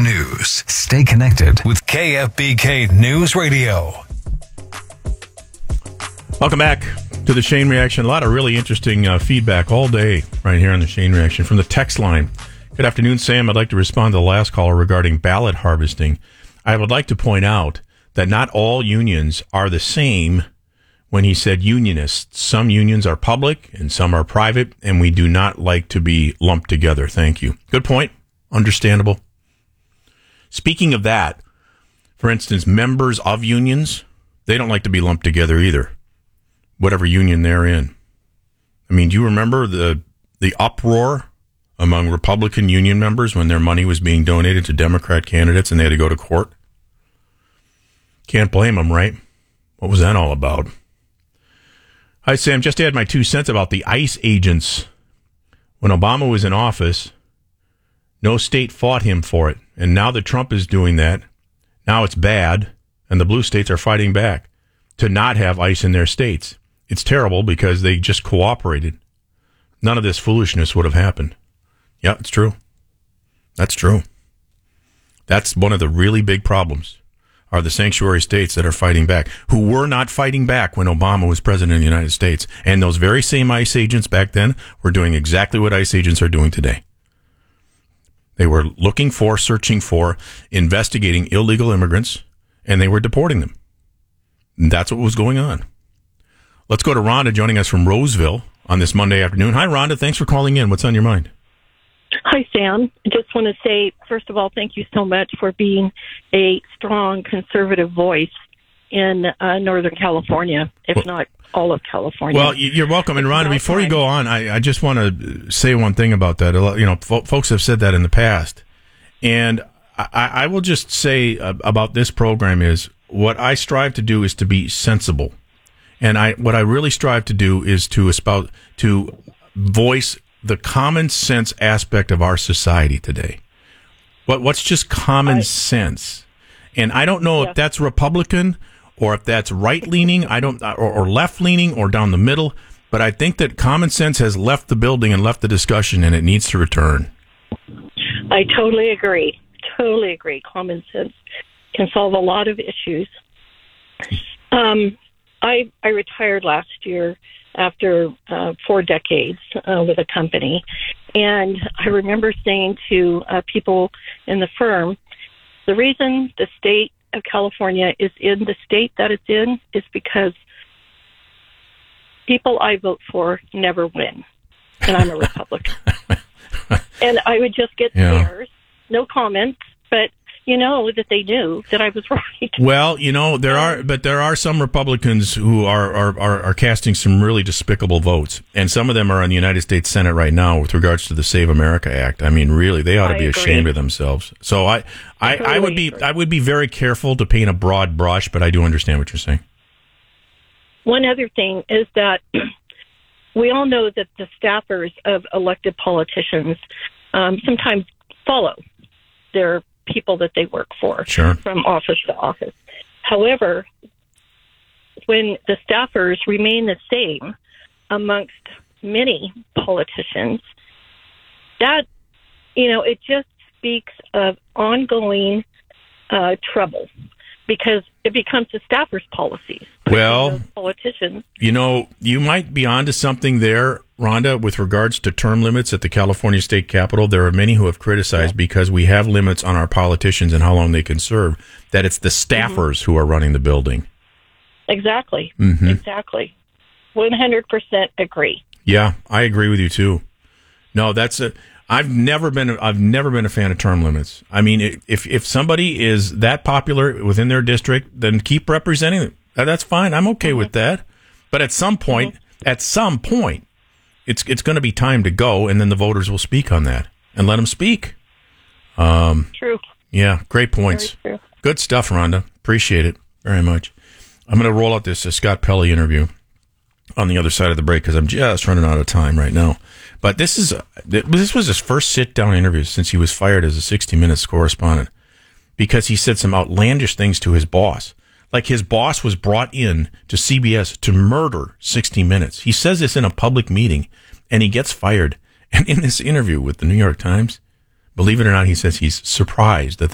news. Stay connected with KFBK News Radio. Welcome back to the Shane Reaction. A lot of really interesting feedback all day right here on the Shane Reaction from the text line. Good afternoon, Sam. I'd like to respond to the last caller regarding ballot harvesting. I would like to point out that not all unions are the same when he said unionists. Some unions are public and some are private, and we do not like to be lumped together. Thank you. Good point. Understandable. Speaking of that, for instance, members of unions, they don't like to be lumped together either, whatever union they're in. I mean, do you remember the uproar among Republican union members when their money was being donated to Democrat candidates and they had to go to court? Can't blame them, right? What was that all about? Hi, Sam. Just to add my 2 cents about the ICE agents. When Obama was in office, no state fought him for it. And now that Trump is doing that, now it's bad, and the blue states are fighting back to not have ICE in their states. It's terrible because they just cooperated. None of this foolishness would have happened. Yeah, it's true. That's true. That's one of the really big problems, are the sanctuary states that are fighting back, who were not fighting back when Obama was president of the United States. And those very same ICE agents back then were doing exactly what ICE agents are doing today. They were looking for, searching for, investigating illegal immigrants, and they were deporting them. And that's what was going on. Let's go to Rhonda joining us from Roseville on this Monday afternoon. Hi, Rhonda. Thanks for calling in. What's on your mind? Hi, Sam. I just want to say, first of all, thank you so much for being a strong conservative voice in Northern California, if not all of California. Well, you're welcome. And Rhonda, before you go on, I just want to say one thing about that. You know, folks have said that in the past. And I will just say about this program is what I strive to do is to be sensible. And what I really strive to do is to voice the common sense aspect of our society today. What's just common sense? And I don't know if that's Republican or if that's right-leaning, or left-leaning or down the middle, but I think that common sense has left the building and left the discussion, and it needs to return. I totally agree. Totally agree. Common sense can solve a lot of issues. I retired last year after 4 decades with a company, and I remember saying to people in the firm, the reason the state of California is in the state that it's in is because people I vote for never win, and I'm a Republican. And I would just get stares, no comments, but you know that they knew that I was right. Well, you know, there are some Republicans who are casting some really despicable votes, and some of them are in the United States Senate right now with regards to the Save America Act. I mean, really, they ought to be ashamed of themselves. So I would be very careful to paint a broad brush, but I do understand what you're saying. One other thing is that we all know that the staffers of elected politicians sometimes follow their people that they work for from office to office. However, when the staffers remain the same amongst many politicians, that, you know, it just speaks of ongoing trouble because it becomes the staffers' policies. Well, politicians. You know, you might be onto something there, Rhonda, with regards to term limits at the California State Capitol. There are many who have criticized because we have limits on our politicians and how long they can serve, that it's the staffers who are running the building. Exactly. Exactly. 100% agree. Yeah, I agree with you too. No, I've never been a fan of term limits. I mean, if somebody is that popular within their district, then keep representing them. That's fine. I'm okay with that. But at some point, it's going to be time to go, and then the voters will speak on that and let them speak. True. Yeah, great points. Good stuff, Rhonda. Appreciate it very much. I'm going to roll out this Scott Pelley interview on the other side of the break because I'm just running out of time right now. But this was his first sit-down interview since he was fired as a 60 Minutes correspondent because he said some outlandish things to his boss. Like his boss was brought in to CBS to murder 60 Minutes. He says this in a public meeting, and he gets fired. And in this interview with the New York Times, believe it or not, he says he's surprised that